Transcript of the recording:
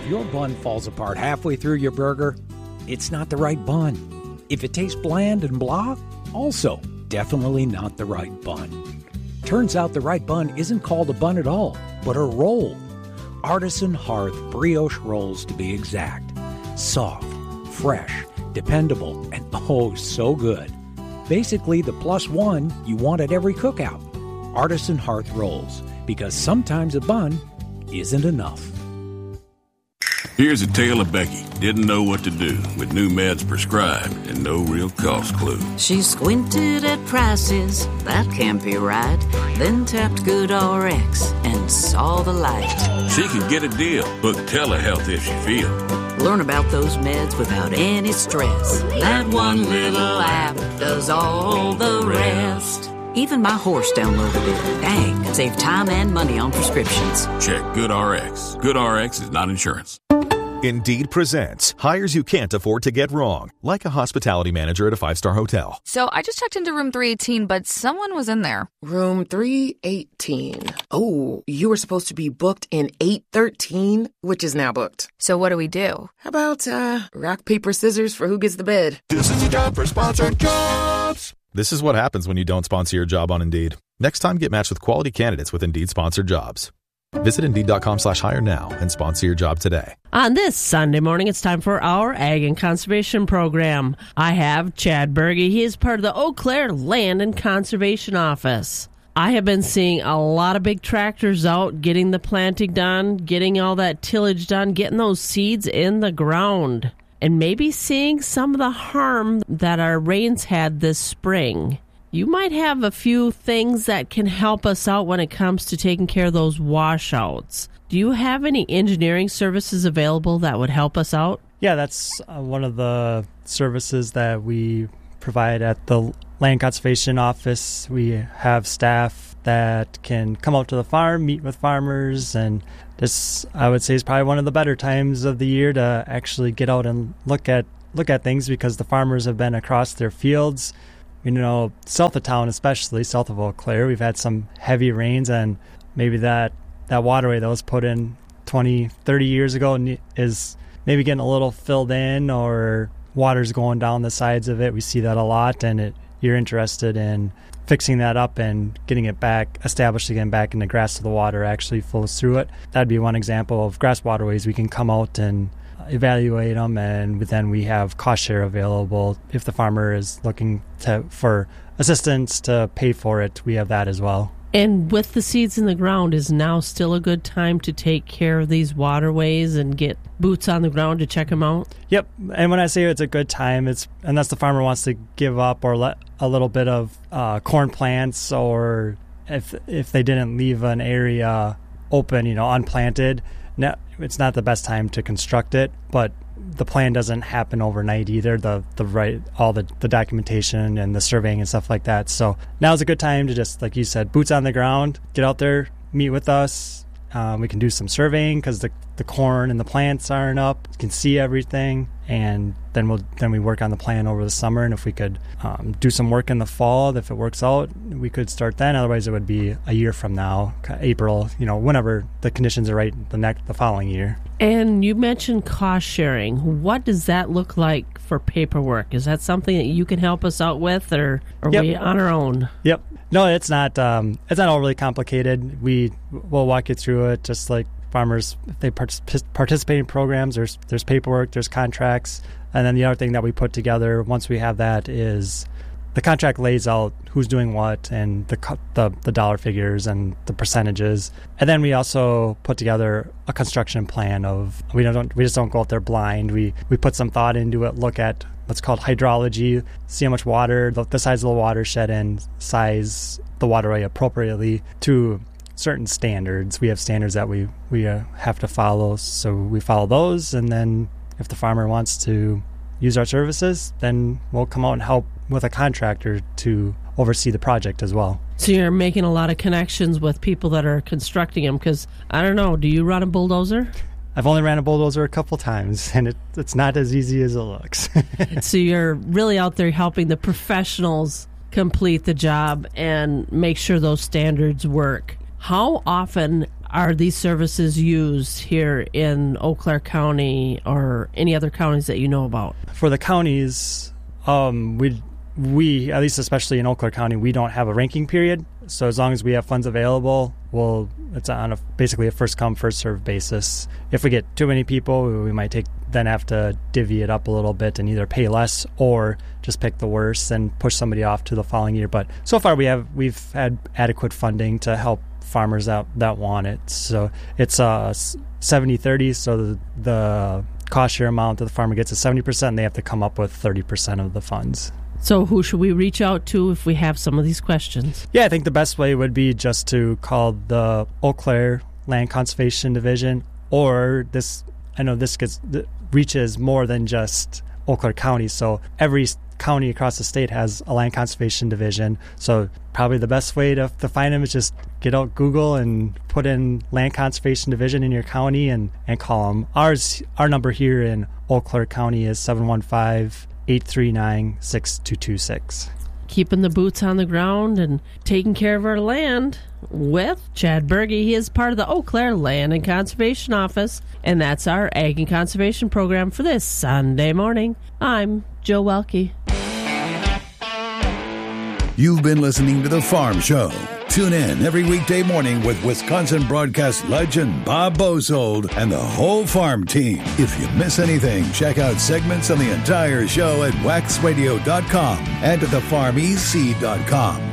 If your bun falls apart halfway through your burger, it's not the right bun. If it tastes bland and blah, also definitely not the right bun. Turns out the right bun isn't called a bun at all, but a roll. Artisan Hearth brioche rolls, to be exact. Soft, fresh, dependable, and oh so good. Basically the plus one you want at every cookout. Artisan Hearth rolls, because sometimes a bun isn't enough. Here's a tale of Becky. Didn't know what to do with new meds prescribed and no real cost clue. She squinted at prices, that can't be right. Then tapped GoodRx and saw the light. She could get a deal. Book telehealth if she feel. Learn about those meds without any stress. That one little app does all the rest. Even my horse downloaded it. Dang, save time and money on prescriptions. Check GoodRx. GoodRx is not insurance. Indeed presents hires you can't afford to get wrong, like a hospitality manager at a 5-star hotel. So I just checked into room 318, but someone was in there. Room 318. Oh, you were supposed to be booked in 813, which is now booked. So what do we do? How about rock, paper, scissors for who gets the bed? This is your job for Sponsored Jobs. This is what happens when you don't sponsor your job on Indeed. Next time, get matched with quality candidates with Indeed sponsored jobs. Visit Indeed.com/hire now and sponsor your job today. On this Sunday morning, it's time for our Ag and Conservation Program. I have Chad Berge. He is part of the Eau Claire Land and Conservation Office. I have been seeing a lot of big tractors out, getting the planting done, getting all that tillage done, getting those seeds in the ground, and maybe seeing some of the harm that our rains had this spring. You might have a few things that can help us out when it comes to taking care of those washouts. Do you have any engineering services available that would help us out? Yeah, that's one of the services that we provide at the Land Conservation Office. We have staff that can come out to the farm, meet with farmers, and this, I would say, is probably one of the better times of the year to actually get out and look at things, because the farmers have been across their fields. You know, south of town, especially south of Eau Claire, we've had some heavy rains, and maybe that waterway that was put in 20, 30 years ago is maybe getting a little filled in, or water's going down the sides of it. We see that a lot, and you're interested in fixing that up and getting it back, established again back in the grass so the water actually flows through it. That'd be one example of grass waterways. We can come out and evaluate them, and then we have cost share available. If the farmer is looking for assistance to pay for it, we have that as well. And with the seeds in the ground, is now still a good time to take care of these waterways and get boots on the ground to check them out? Yep. And when I say it's a good time, it's unless the farmer wants to give up or let a little bit of corn plants, or if they didn't leave an area open, unplanted. No, it's not the best time to construct it, but the plan doesn't happen overnight either. All the documentation and the surveying and stuff like that. So now's a good time to just, like you said, boots on the ground, get out there, meet with us. We can do some surveying because the corn and the plants aren't up. You can see everything, and then we work on the plan over the summer. And if we could do some work in the fall, if it works out, we could start then. Otherwise, it would be a year from now, April. Whenever the conditions are right, the following year. And you mentioned cost sharing. What does that look like for paperwork? Is that something that you can help us out with, or are we on our own? Yep. No, it's not. It's not overly complicated. We'll walk you through it, just like farmers, if they participate in programs. There's paperwork, there's contracts, and then the other thing that we put together once we have that is the contract lays out who's doing what and the dollar figures and the percentages. And then we also put together a construction plan of we just don't go out there blind. We put some thought into it, look at what's called hydrology, see how much water, the size of the watershed, and size the waterway appropriately to certain standards. We have standards that we have to follow, so we follow those. And then if the farmer wants to use our services, then we'll come out and help with a contractor to oversee the project as well. So you're making a lot of connections with people that are constructing them, because I don't know, do you run a bulldozer? I've only ran a bulldozer a couple times, and it's not as easy as it looks. So you're really out there helping the professionals complete the job and make sure those standards work. How often are these services used here in Eau Claire County or any other counties that you know about? For the counties, we at least especially in Eau Claire County, we don't have a ranking period. So as long as we have funds available, it's on basically a first come, first served basis. If we get too many people, we might then have to divvy it up a little bit and either pay less or just pick the worst and push somebody off to the following year. But so far we've had adequate funding to help farmers out that want it. So it's 70-30, so the cost share amount that the farmer gets is 70%, and they have to come up with 30% of the funds. So who should we reach out to if we have some of these questions? Yeah, I think the best way would be just to call the Eau Claire Land Conservation Division, or this reaches more than just Eau Claire County. So every county across the state has a land conservation division. So probably the best way to find them is just get out Google and put in land conservation division in your county and call them. Our number here in Eau Claire County is 715-839-6226. Keeping the boots on the ground and taking care of our land with Chad Berge. He is part of the Eau Claire Land and Conservation Office, and that's our Ag and Conservation program for this Sunday morning. I'm Joe Welke. You've been listening to The Farm Show. Tune in every weekday morning with Wisconsin broadcast legend Bob Bosold and the whole farm team. If you miss anything, check out segments on the entire show at waxradio.com and at thefarmec.com.